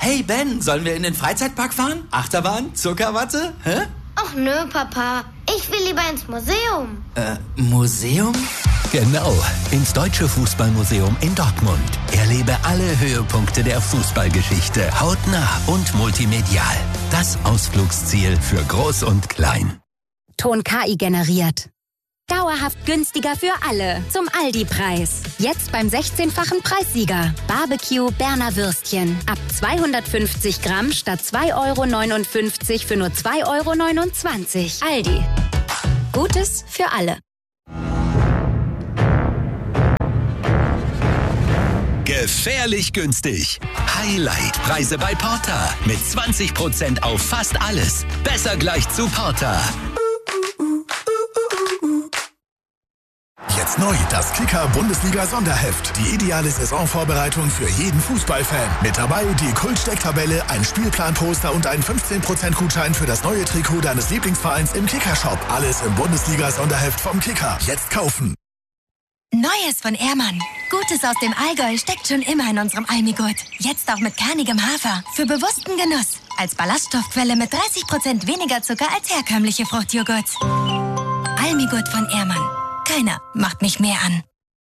Hey Ben, sollen wir in den Freizeitpark fahren? Achterbahn? Zuckerwatte? Hä? Ach nö, Papa. Ich will lieber ins Museum. Museum? Genau, ins Deutsche Fußballmuseum in Dortmund. Erlebe alle Höhepunkte der Fußballgeschichte hautnah und multimedial. Das Ausflugsziel für Groß und Klein. Ton KI generiert. Dauerhaft günstiger für alle. Zum Aldi-Preis. Jetzt beim 16-fachen Preissieger. Barbecue Berner Würstchen. Ab 250 Gramm statt 2,59 € für nur 2,29 €. Aldi. Gutes für alle. Gefährlich günstig. Highlight-Preise bei Porter. Mit 20% auf fast alles. Besser gleich zu Porter. Jetzt neu das Kicker-Bundesliga-Sonderheft. Die ideale Saisonvorbereitung für jeden Fußballfan. Mit dabei die Kult-Stecktabelle, ein Spielplan-Poster und ein 15% Gutschein für das neue Trikot deines Lieblingsvereins im Kicker-Shop. Alles im Bundesliga-Sonderheft vom Kicker. Jetzt kaufen. Neues von Ehrmann. Gutes aus dem Allgäu steckt schon immer in unserem Almigurt. Jetzt auch mit kernigem Hafer. Für bewussten Genuss. Als Ballaststoffquelle mit 30% weniger Zucker als herkömmliche Fruchtjoghurts. Almigurt von Ehrmann. Keiner macht mich mehr an.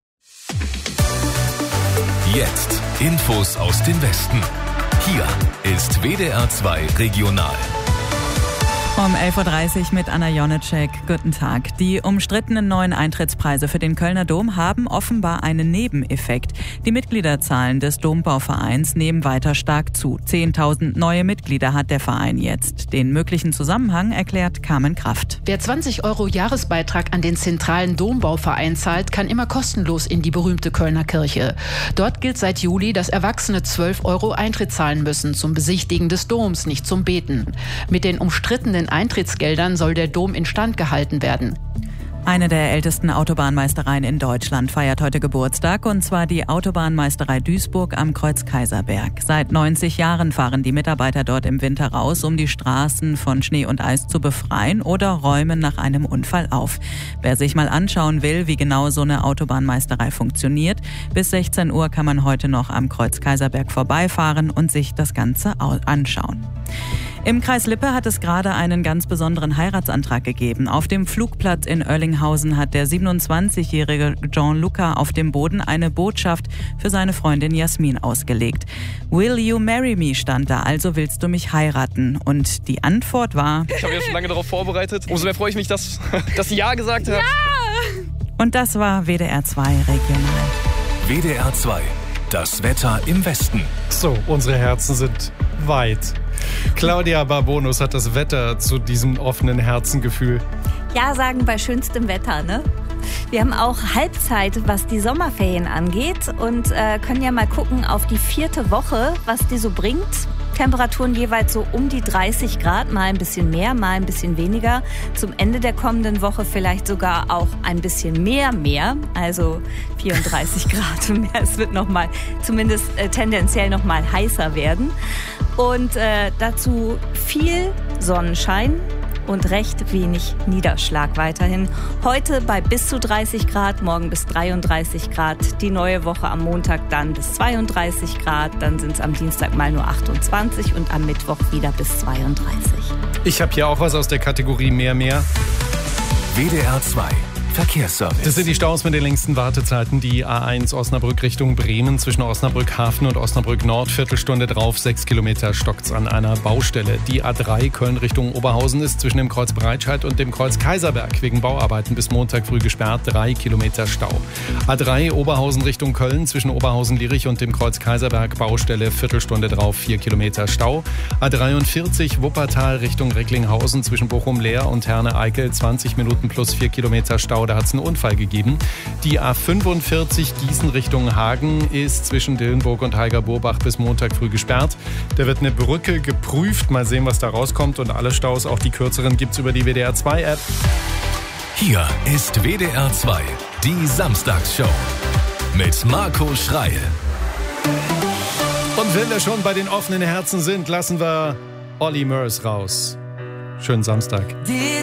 Jetzt Infos aus dem Westen. Hier ist WDR 2 Regional. Um 11.30 Uhr mit Anna Jonitschek. Guten Tag. Die umstrittenen neuen Eintrittspreise für den Kölner Dom haben offenbar einen Nebeneffekt. Die Mitgliederzahlen des Dombauvereins nehmen weiter stark zu. 10.000 neue Mitglieder hat der Verein jetzt. Den möglichen Zusammenhang erklärt Carmen Kraft. Wer 20 € Jahresbeitrag an den zentralen Dombauverein zahlt, kann immer kostenlos in die berühmte Kölner Kirche. Dort gilt seit Juli, dass Erwachsene 12 € Eintritt zahlen müssen zum Besichtigen des Doms, nicht zum Beten. Mit den umstrittenen Eintrittsgeldern soll der Dom instand gehalten werden. Eine der ältesten Autobahnmeistereien in Deutschland feiert heute Geburtstag, und zwar die Autobahnmeisterei Duisburg am Kreuz-Kaiserberg. Seit 90 Jahren fahren die Mitarbeiter dort im Winter raus, um die Straßen von Schnee und Eis zu befreien, oder räumen nach einem Unfall auf. Wer sich mal anschauen will, wie genau so eine Autobahnmeisterei funktioniert, bis 16 Uhr kann man heute noch am Kreuz-Kaiserberg vorbeifahren und sich das Ganze anschauen. Im Kreis Lippe hat es gerade einen ganz besonderen Heiratsantrag gegeben. Auf dem Flugplatz in Oerlinghausen hat der 27-jährige Gianluca auf dem Boden eine Botschaft für seine Freundin Jasmin ausgelegt. Will you marry me stand da, also willst du mich heiraten? Und die Antwort war... Ich habe ja schon lange darauf vorbereitet. Umso mehr freue ich mich, dass sie Ja gesagt hat. Ja! Und das war WDR 2 Regional. WDR 2, das Wetter im Westen. So, unsere Herzen sind weit. Claudia Barbonus hat das Wetter zu diesem offenen Herzengefühl. Ja, sagen bei schönstem Wetter, ne? Wir haben auch Halbzeit, was die Sommerferien angeht, und können ja mal gucken auf die 4. Woche, was die so bringt. Temperaturen jeweils so um die 30 Grad, mal ein bisschen mehr, mal ein bisschen weniger. Zum Ende der kommenden Woche vielleicht sogar auch ein bisschen mehr, also 34 Grad und mehr. Es wird nochmal, zumindest tendenziell nochmal heißer werden. Und dazu viel Sonnenschein und recht wenig Niederschlag weiterhin. Heute bei bis zu 30 Grad, morgen bis 33 Grad. Die neue Woche am Montag dann bis 32 Grad. Dann sind es am Dienstag mal nur 28 und am Mittwoch wieder bis 32. Ich habe hier auch was aus der Kategorie mehr. WDR 2. Verkehrsservice. Das sind die Staus mit den längsten Wartezeiten. Die A1 Osnabrück Richtung Bremen zwischen Osnabrück Hafen und Osnabrück Nord. Viertelstunde drauf, 6 Kilometer stockt's an einer Baustelle. Die A3 Köln Richtung Oberhausen ist zwischen dem Kreuz Breitscheid und dem Kreuz Kaiserberg wegen Bauarbeiten bis Montag früh gesperrt. 3 Kilometer Stau. A3 Oberhausen Richtung Köln zwischen Oberhausen-Lierich und dem Kreuz Kaiserberg Baustelle. Viertelstunde drauf, 4 Kilometer Stau. A43 Wuppertal Richtung Recklinghausen zwischen Bochum-Leer und Herne-Eickel. 20 Minuten plus 4 Kilometer Stau. Da hat es einen Unfall gegeben. Die A45 Gießen Richtung Hagen ist zwischen Dillenburg und Heiger-Burbach bis Montag früh gesperrt. Da wird eine Brücke geprüft. Mal sehen, was da rauskommt. Und alle Staus, auch die kürzeren, gibt's über die WDR 2 App. Hier ist WDR 2, die Samstagsshow mit Marco Schreil. Und wenn wir schon bei den offenen Herzen sind, lassen wir Olli Murs raus. Schönen Samstag.